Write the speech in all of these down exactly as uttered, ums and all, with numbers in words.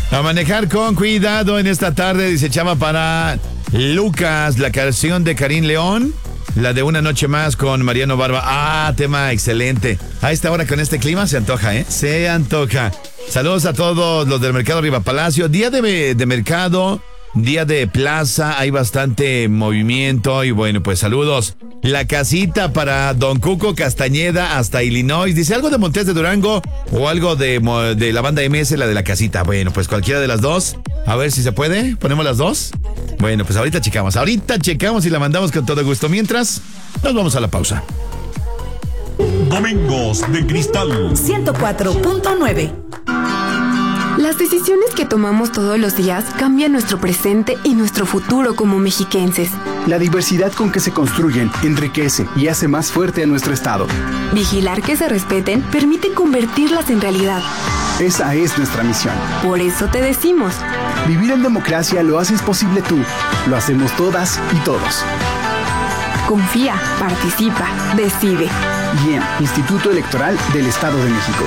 A manejar con cuidado en esta tarde, dice Chava para Lucas, la canción de Karim León, la de Una Noche Más con Mariano Barba. Ah, tema excelente. A esta hora con este clima se antoja, ¿eh? Se antoja. Saludos a todos los del Mercado Riva Palacio. Día de, de mercado, día de plaza, hay bastante movimiento y bueno, pues saludos. La casita para Don Cuco Castañeda hasta Illinois. Dice algo de Montes de Durango o algo de, de la banda M S, la de la casita. Bueno, pues cualquiera de las dos. A ver si se puede. ¿Ponemos las dos? Bueno, pues ahorita checamos. Ahorita checamos y la mandamos con todo gusto. Mientras, nos vamos a la pausa. Domingos de Cristal ciento cuatro punto nueve. Las decisiones que tomamos todos los días cambian nuestro presente y nuestro futuro como mexiquenses. La diversidad con que se construyen enriquece y hace más fuerte a nuestro estado. Vigilar que se respeten permite convertirlas en realidad. Esa es nuestra misión. Por eso te decimos: vivir en democracia lo haces posible tú, lo hacemos todas y todos. Confía, participa, decide. I E M, Instituto Electoral del Estado de México.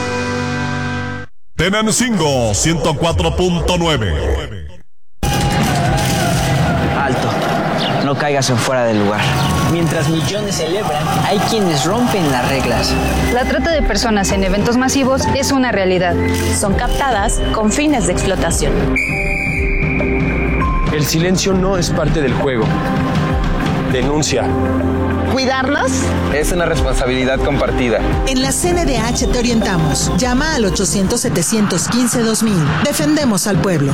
Tenancingo ciento cuatro punto nueve. Alto, no caigas en fuera del lugar. Mientras millones celebran, hay quienes rompen las reglas. La trata de personas en eventos masivos es una realidad. Son captadas con fines de explotación. El silencio no es parte del juego. Denuncia. ¿Cuidarnos? Es una responsabilidad compartida. En la C N D H te orientamos. Llama al ochocientos, setecientos quince, dos mil. Defendemos al pueblo.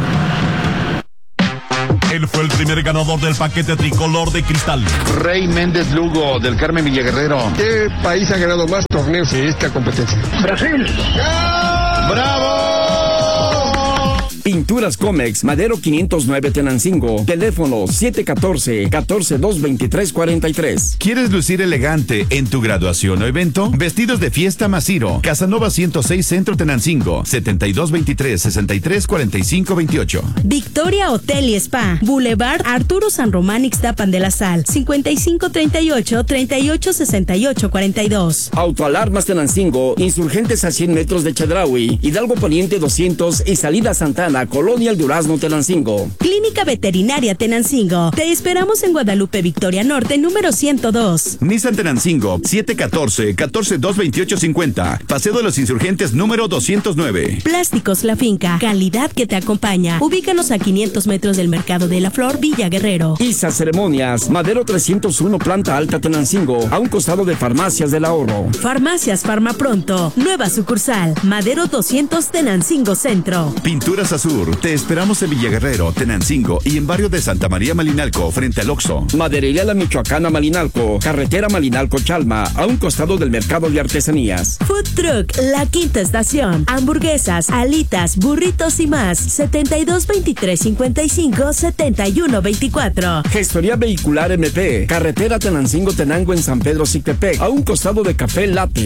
Él fue el primer ganador del paquete tricolor de Cristal. Rey Méndez Lugo, del Carmen Villaguerrero. ¿Qué país ha ganado más torneos en esta competencia? Brasil. ¡Bravo! Pinturas Comex, Madero quinientos nueve Tenancingo. Teléfono siete uno cuatro, uno cuatro dos, dos tres cuatro tres. ¿Quieres lucir elegante en tu graduación o evento? Vestidos de fiesta Masiro. Casanova ciento seis Centro Tenancingo. setenta y dos veintitrés, sesenta y tres cuarenta y cinco veintiocho. Victoria Hotel y Spa. Boulevard Arturo San Román Ixtapan de la Sal. cincuenta y cinco treinta y ocho, treinta y ocho sesenta y ocho cuarenta y dos. Autoalarmas Tenancingo. Insurgentes a cien metros de Chedraui. Hidalgo Poniente doscientos y Salida Santana. Colonia El Durazno, Tenancingo. Clínica Veterinaria Tenancingo. Te esperamos en Guadalupe Victoria Norte, número ciento dos. Nissan Tenancingo, siete uno cuatro, uno cuatro dos, veintiocho cincuenta. Paseo de los Insurgentes, número doscientos nueve. Plásticos La Finca. Calidad que te acompaña. Ubícanos a quinientos metros del Mercado de la Flor, Villa Guerrero. Isa Ceremonias. Madero trescientos uno, Planta Alta, Tenancingo. A un costado de Farmacias del Ahorro. Farmacias Farma Pronto. Nueva sucursal. Madero doscientos, Tenancingo Centro. Pinturas Azul. Te esperamos en Villaguerrero, Tenancingo y en barrio de Santa María Malinalco, frente al Oxxo. Maderería La Michoacana Malinalco, carretera Malinalco-Chalma, a un costado del Mercado de Artesanías. Food Truck La Quinta Estación. Hamburguesas, alitas, burritos y más. setenta y dos veintitrés cincuenta y cinco, setenta y uno veinticuatro. Gestoría Vehicular M P, carretera Tenancingo-Tenango en San Pedro Sictepec, a un costado de Café Latte.